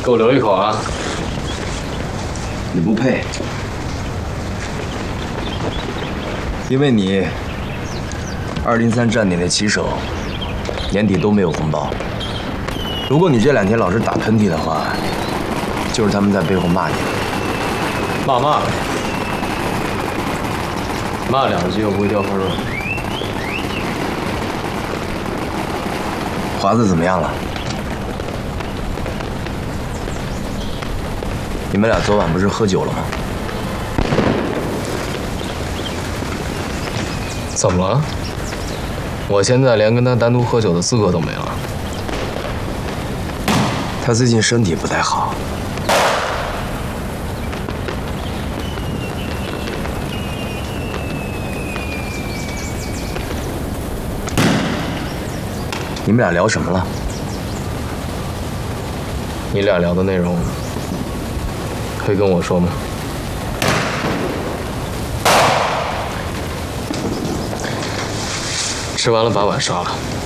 给我留一口啊！ 你不配，因为你203站点的骑手年底都没有红包。如果你这2天老是打喷嚏的话，就是他们在背后骂你。 骂呗，骂2句又不会掉分了。 华子怎么样了？你们俩昨晚不是喝酒了吗？ 怎么了？我现在连跟他单独喝酒的资格都没了。 他最近身体不太好。你们俩聊什么了？ 你俩聊的内容，可以跟我说吗？吃完了把碗刷了。